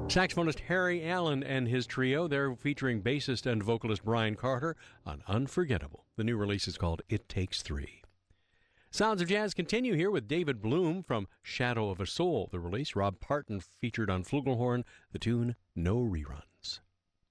Saxophonist Harry Allen and his trio, they're featuring bassist and vocalist Brian Carter on Unforgettable. The new release is called It Takes Three. Sounds of Jazz continue here with David Bloom from Shadow of a Soul. The release, Rob Parton featured on flugelhorn, the tune No Rerun.